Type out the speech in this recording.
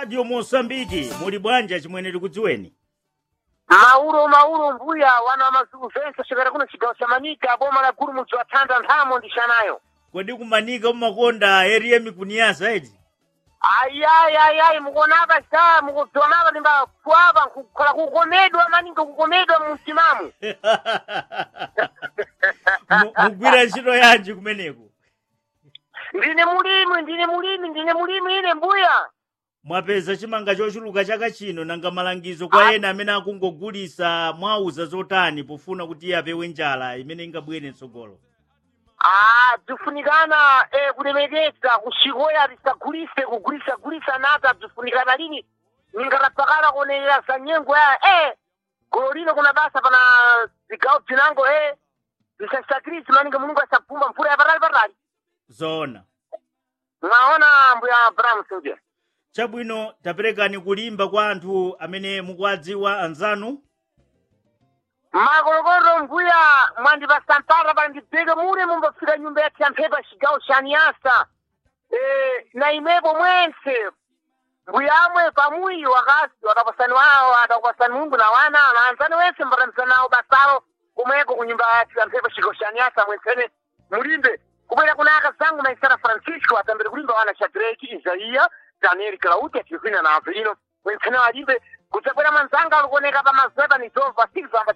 Radio Mosambiki muli bwanja chimwene tikudziweni. Mauro mbuya wana mazuvesa chikara kuno chigawo cha Manika boma la guru mudzi wa Thanda nthamo ndishanayo. Kodi kumanika umakonda area mikuniyasa eti? Ayayi mukonaba cha mukutonaba ndimba kwaba kukhala kukomedwa maninga kukomedwa mumtimamu. Mugwira ntchito yanji kumeneko? Ndine mulimi ine mbuya. Mwapeza chimanga chochuluka chaka chino nanga malangizo kwa ena amene akungogulisa mwauza zotani pofuna kuti apewe njala imene ingabwere mtsogolo. Bzifunikana kulemekeza kuchikoya tisagulise kugulisa nata bzifunikana lini ningatapakala kuonelera za nyengo ya golo lino kuna basa pana zigawo bzinango zisasakirisi maninga mulungu asapumba mvula ya patali. Zona. Mwaona mbuya Abraham Soja. Chabwino taperekani kulimba kwa anthu amene mukwadziwa anzanu. Magorogoro mbuya mwandipasampara pandibveke mure mumbafika nyumba yati yamphepa chigawo cha Niasa. Na imepo mwense mbuyamwe pamuyi wakasi wakapasani wawo atakupasani Mungu na wana na anzani wense mbatamizanawo basalo kumweko kunyumba yati yamphepa chigawo cha Niasa mwensene mulimbe. Kubwera kuna akazangu Maisara Francisco atambere kulimba wana Shadraki, Isaiah, Daniel Claudia Tifina na Avelino mwensene walimbe kuchakwera manzanga alikuoneka pa mazeba ni zova 6